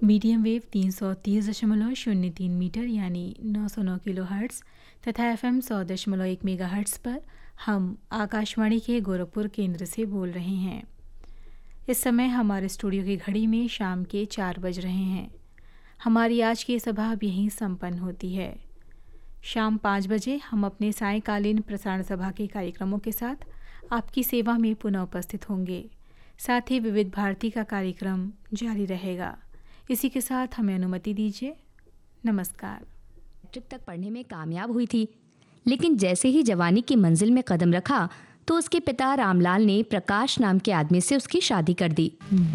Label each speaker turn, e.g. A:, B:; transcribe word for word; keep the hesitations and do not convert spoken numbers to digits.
A: Medium wave तीन सौ तीस दशमलव शून्य तीन मीटर यानी नौ सौ नौ किलो हर्ट्ज़ तथा एफ एम सौ दशमलव एक मेगा हर्ट्ज़ पर हम आकाशवाणी के गोरखपुर केंद्र से बोल रहे हैं। इस समय हमारे स्टूडियो की घड़ी में शाम के चार बज रहे हैं। हमारी आज की सभा अब यहीं संपन्न होती है। शाम पाँच बजे हम अपने सायंकालीन प्रसारण सभा के कार्यक्रमों के साथ आपकी सेवा में पुनः उपस्थित होंगे। साथ ही विविध भारती का कार्यक्रम जारी रहेगा। इसी के साथ हमें अनुमति दीजिए। नमस्कार।
B: मैट्रिक तक पढ़ने में कामयाब हुई थी, लेकिन जैसे ही जवानी की मंजिल में कदम रखा तो उसके पिता रामलाल ने प्रकाश नाम के आदमी से उसकी शादी कर दी।